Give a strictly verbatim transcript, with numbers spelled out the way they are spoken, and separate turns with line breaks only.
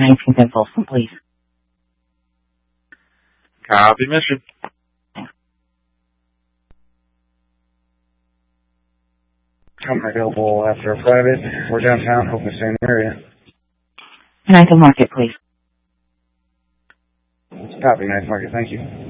nineteenth and Folsom, please.
Copy mission.
I'm available after a private. We're downtown, hoping to stay in the area.
ninth and Market, please.
Copy, ninth Market, thank you.